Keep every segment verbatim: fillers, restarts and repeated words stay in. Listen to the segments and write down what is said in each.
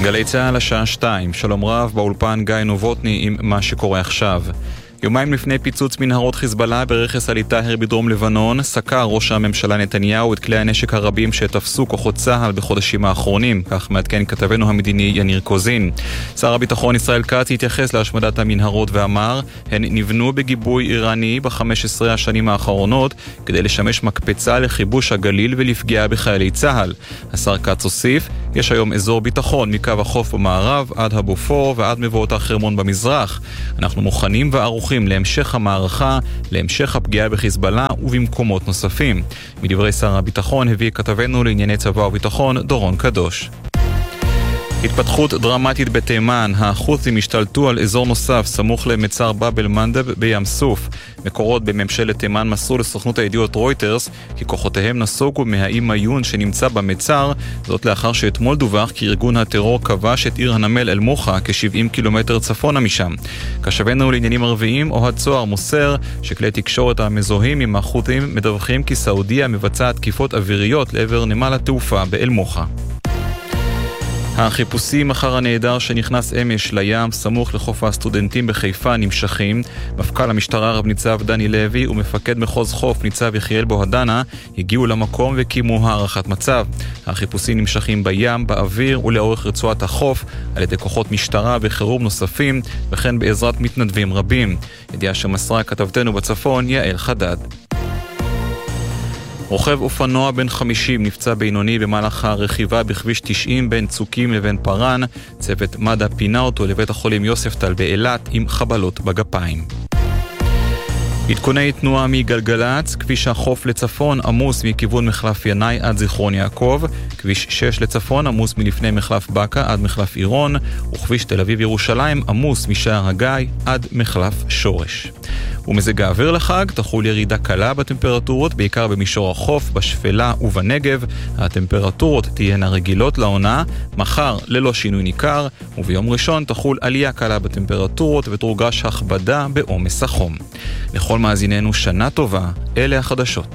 גלי צהל השעה שתיים, שלום רב, באולפן גיא נובוטני עם מה שקורה עכשיו. יומיים לפני פיצוץ מנהרות חיזבאללה ברכס אלי טאהר בדרום לבנון, סקר ראש הממשלה נתניהו את כלי הנשק הרבים שתפסו כוחות צה"ל בחודשים האחרונים, כך מעדכן כתבנו המדיני יניר קוזין. שר הביטחון ישראל כץ התייחס להשמדת המנהרות ואמר, הן נבנו בגיבוי איראני ב-חמש עשרה השנים האחרונות כדי לשמש מקפצה לכיבוש הגליל ולפגיעה בחיילי צה"ל. השר כץ הוסיף, יש היום אזור ביטחון מקו החוף במערב עד הבופור ועד מבואות החרמון במזרח. אנחנו מוכנים וערוכים להמשך המערכה, להמשך הפגיעה בחיזבאללה ובמקומות נוספים. מדברי שר הביטחון הביא כתבנו לענייני צבא וביטחון דורון קדוש. התפתחות דרמטית בתימן, החות'ים השתלטו על אזור נוסף סמוך למצר באב אל-מנדב בים סוף. מקורות בממשלת תימן מסרו לסוכנות הידיעות רויטרס כי כוחותיהם נסוגו מהאי מיון שנמצא במצר, זאת לאחר שאתמול דווח כי ארגון הטרור כבש את עיר הנמל אל-מוחה כ-שבעים קילומטר צפונה משם. כשבנו לעניינים ערביים, אוהד צוהר מוסר שכלי תקשורת המזוהים עם החות'ים מדווחים כי סעודיה מבצעת תקיפות אוויריות לעבר נמל התעופה באל-מוחה. החיפושים אחר הנעדר שנכנס אמש לים סמוך לחוף הסטודנטים בחיפה נמשכים. מפכ"ל המשטרה רב ניצב דני לוי ומפקד מחוז חוף ניצב יחיאל בוהדנה הגיעו למקום וקימו הערכת מצב. החיפושים נמשכים בים, באוויר ולאורך רצועת החוף על ידי כוחות משטרה וחירום נוספים וכן בעזרת מתנדבים רבים. ידיעה שמסרה כתבתנו בצפון יעל חדד. רוכב אופנוע בן חמישים נפצע בינוני במהלך הרכיבה בכביש תשעים בין צוקים לבין פרן. צוות מד"א פינה אותו לבית החולים יוספטל באילת עם חבלות בגפיים. עדכוני תנועה מגלגלץ, כביש החוף לצפון עמוס מכיוון מחלף ינאי עד זיכרון יעקב, כביש שש לצפון עמוס מלפני מחלף בקה עד מחלף עירון, וכביש תל אביב ירושלים עמוס משער הגיא עד מחלף שורש. ומזג האוויר לחג תחול ירידה קלה בטמפרטורות, בעיקר במישור החוף, בשפלה ובנגב. הטמפרטורות תהיינה רגילות לעונה, מחר ללא שינוי ניכר, וביום ראשון תחול עלייה קלה בטמפרטורות ותורגש הכבדה בעומס החום. לכל מאזיננו שנה טובה, אלה החדשות.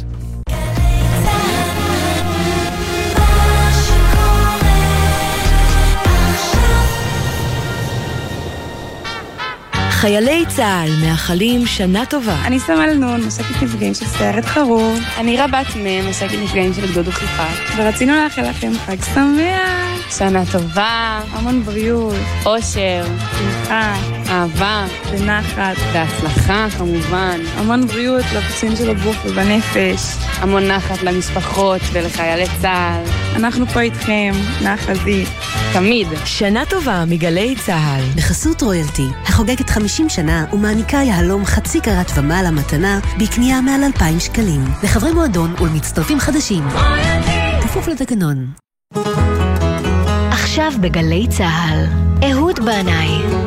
חיילי צה"ל מאחלים שנה טובה. אני סמל נון, מש"קית נפגעים של סיירת חרוב. אני רבת מ', מש"קית נפגעים של גדוד וחיפה. ורצינו לאחל לכם חג שמח. שנה טובה. המון בריאות. אושר. שמחה. אהבה. ונחת. והצלחה כמובן. המון בריאות לפצועים של הגוף ובנפש. המון נחת למשפחות ולחיילי צה"ל. אנחנו פה איתכם, מהחזית. תמיד. שנה טובה מגלי צה"ל. בחסות רויאלטי, החוגגת חמישים שנה ומעניקה יהלום חצי קרת ומעלה מתנה בקנייה מעל אלפיים שקלים. לחברי מועדון ולמצטרפים חדשים. כפוף לתקנון. עכשיו בגלי צה"ל, אהוד בנאי.